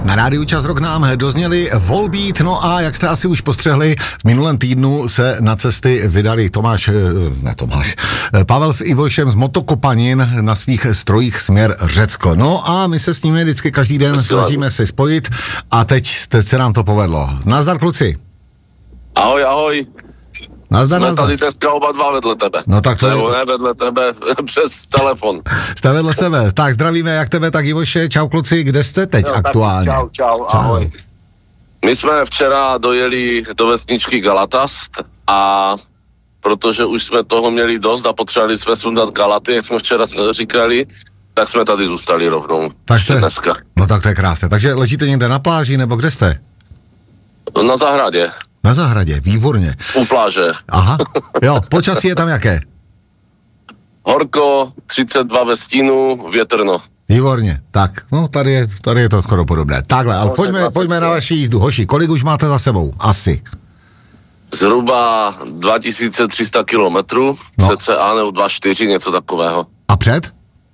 Na rádiu Čas Rock nám dozněli Volbeat, no a jak jste asi už postřehli, v minulém týdnu se na cesty vydali Pavel s Ivošem z Motokopanin na svých strojích směr Řecko. No a my se s nimi vždycky každý den snažíme se spojit a teď se nám to povedlo. Nazdar, kluci. Ahoj, ahoj. Nazdar. Tady dneska oba dva vedle tebe. No tak to nebo ne vedle tebe, přes telefon. Jste vedle sebe. Tak zdravíme jak tebe, tak Ivoše. Čau kluci, kde jste teď aktuálně? Čau, ahoj. My jsme včera dojeli do vesničky Galatast a protože už jsme toho měli dost a potřebovali jsme sundat Galaty, jak jsme včera říkali, tak jsme tady zůstali rovnou. Dneska. No tak to je krásné. Takže ležíte někde na pláži, nebo kde jste? Na zahradě. Na zahradě, výborně. U pláže. Aha, jo, počasí je tam jaké? Horko, 32 ve stínu, větrno. Výborně, tak, no tady je to skoro podobné. Takhle, ale pojďme na vaši jízdu. Hoši, kolik už máte za sebou? Asi. Zhruba 2300 kilometrů, cca nebo 2,4, něco takového. A před?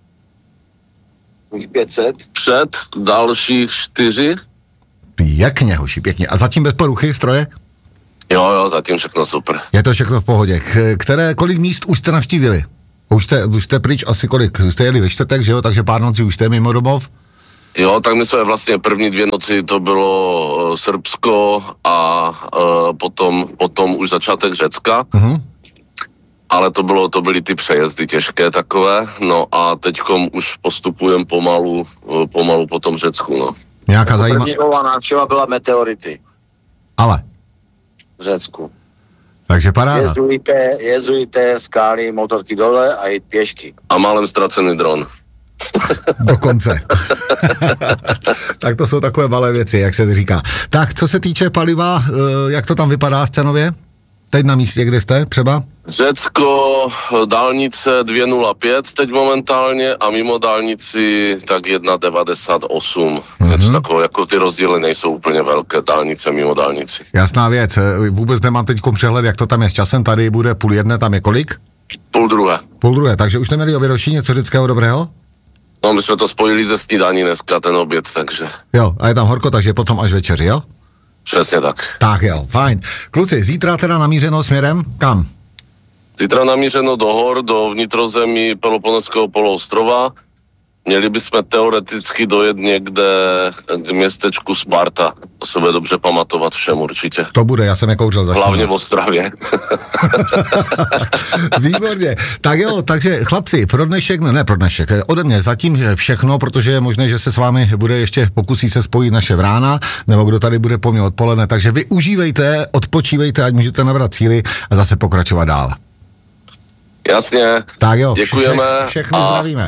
500. Před dalších 4. Pěkně, hoši, pěkně. A zatím bez poruchy stroje? Jo, zatím všechno super. Je to všechno v pohodě. Kolik míst už jste navštívili? Už jste pryč asi kolik? Jste jeli ve čtvrtek, že jo? Takže pár nocí už jste mimo domov? Jo, tak my jsme vlastně první 2 noci, to bylo Srbsko a potom už začátek Řecka. Uh-huh. Ale to byly ty přejezdy těžké takové. No a teďkom už postupujeme pomalu po tom Řecku, no. Nějaká zajímavá... První návštěva byla meteority. Ale? V Řecku. Takže paráda. Jezujte, skály, motorky dole a i pěšky. A málem ztracený dron. Dokonce. Tak to jsou takové malé věci, jak se říká. Tak, co se týče paliva, jak to tam vypadá cenově? Teď na místě, kde jste třeba? Řecko, dálnice 205 teď momentálně a mimo dálnici tak 1,98. Něco takové, jako ty rozdíly nejsou úplně velké, dálnice mimo dálnici. Jasná věc, vůbec nemám teď přehled, jak to tam je s časem, tady bude 1:30, tam je kolik? 1:30. Takže už jste měli obědoší něco řeckého dobrého? No, my jsme to spojili ze snídaní dneska, ten oběd, takže... Jo, a je tam horko, takže potom až večeři, jo? Přesně tak. Tak jo, fajn. Kluci, zítra teda namířeno směrem kam? Zítra namířeno do hor, do vnitrozemí Peloponeského poloostrova. Měli bychom teoreticky dojet někde k městečku Sparta. To se bude dobře pamatovat všem určitě. To bude, já jsem je kouřil za 14. Hlavně v Ostravě. Výborně. Tak jo, takže chlapci, pro dnešek, ode mě zatím všechno, protože je možné, že se s vámi pokusí se spojit naše Vrána, nebo kdo tady bude po mně odpoledne, takže vy užívejte, odpočívejte, ať můžete nabrat síly a zase pokračovat dál. Jasně. Tak jo, děkujeme. Všechny zdravíme.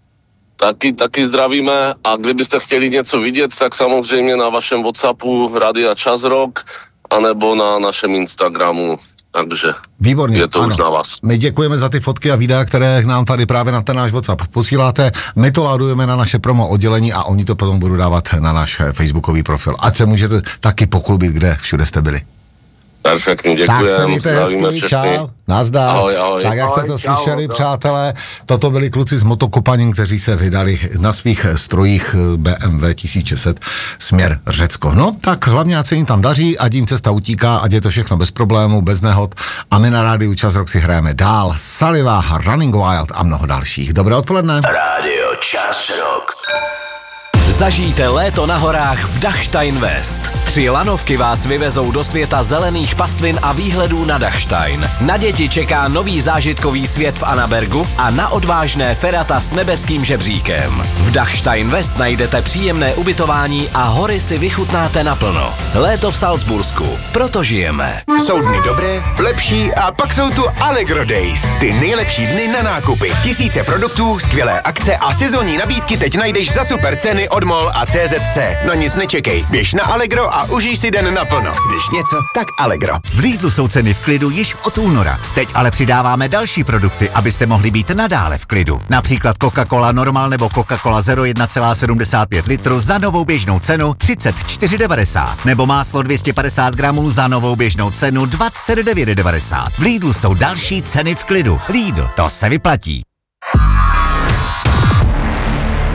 Taky zdravíme a kdybyste chtěli něco vidět, tak samozřejmě na vašem WhatsAppu Rádia Čas Rock anebo na našem Instagramu, takže výborně, je to ano. Už na vás. My děkujeme za ty fotky a videa, které nám tady právě na ten náš WhatsApp posíláte. My to ládujeme na naše promo oddělení a oni to potom budou dávat na náš facebookový profil. Ať se můžete taky pochlubit, kde všude jste byli. Perfektně, děkujeme. Tak se mějte hezky, čau, nazdar. Ahoj. Tak jak jste to slyšeli, přátelé, toto byli kluci z Motokopanin, kteří se vydali na svých strojích BMW 1600 směr Řecko. No, tak hlavně ať se jim tam daří, ať jim cesta utíká, ať je to všechno bez problémů, bez nehod a my na rádiu Čas Rock si hrajeme dál. Saliva, Running Wild a mnoho dalších. Dobré odpoledne. Rádio Čas Rock. Zažijte léto na horách v Dachstein West. 3 lanovky vás vyvezou do světa zelených pastvin a výhledů na Dachstein. Na děti čeká nový zážitkový svět v Annabergu a na odvážné ferata s nebeským žebříkem. V Dachstein West najdete příjemné ubytování a hory si vychutnáte naplno. Léto v Salzbursku. Proto žijeme. Jsou dny dobré, lepší a pak jsou tu Allegro Days. Ty nejlepší dny na nákupy. Tisíce produktů, skvělé akce a sezónní nabídky teď najdeš za super ceny od MOL a CZC. No nic nečekej, běž na Allegro a užij si den naplno. Když něco, tak Allegro. V Lidlu jsou ceny v klidu již od února. Teď ale přidáváme další produkty, abyste mohli být nadále v klidu. Například Coca-Cola Normal nebo Coca-Cola Zero 1,75 litru za novou běžnou cenu 34,90. Nebo máslo 250 gramů za novou běžnou cenu 29,90. V Lidlu jsou další ceny v klidu. Lidl, to se vyplatí.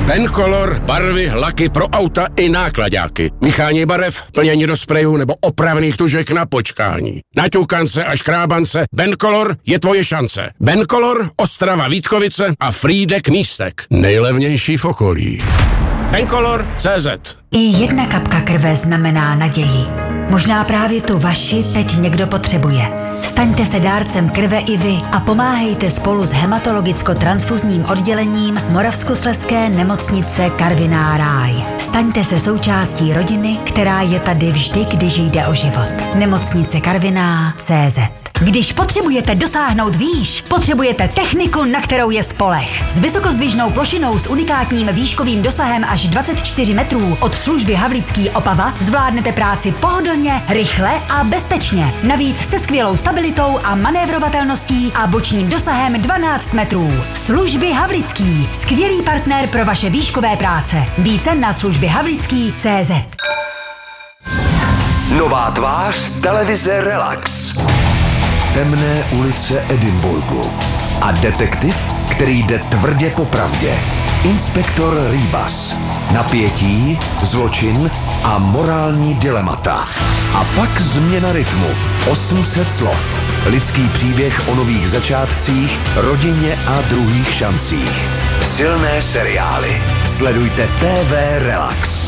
Bencolor, barvy, laky pro auta i nákladáky. Míchání barev, plnění do sprejů nebo opravných tužek na počkání. Naťukance a škrábance, Bencolor je tvoje šance. Bencolor, Ostrava, Vítkovice a Frýdek Místek. Nejlevnější v okolí. Bencolor.cz. I jedna kapka krve znamená naději. Možná právě tu vaši teď někdo potřebuje. Staňte se dárcem krve i vy a pomáhejte spolu s hematologicko-transfuzním oddělením Moravskoslezské nemocnice Karviná Ráj. Staňte se součástí rodiny, která je tady vždy, když jde o život. Nemocnice Karviná.cz. Když potřebujete dosáhnout výš, potřebujete techniku, na kterou je spoleh. S vysokozdvižnou plošinou s unikátním výškovým dosahem až 24 metrů od služby Havlícký Opava zvládnete práci pohodlně, rychle a bezpečně. Navíc se skvělou stabilitou a manévrovatelností a bočním dosahem 12 metrů. Služby Havlícký. Skvělý partner pro vaše výškové práce. Více na službyhavlický.cz. Nová tvář televize Relax. Temné ulice Edinburgu. A detektiv, který jde tvrdě po pravdě. Inspektor Rýbas. Napětí, zločin a morální dilemata. A pak změna rytmu. 800 slov. Lidský příběh o nových začátcích, rodině a druhých šancích. Silné seriály. Sledujte TV Relax.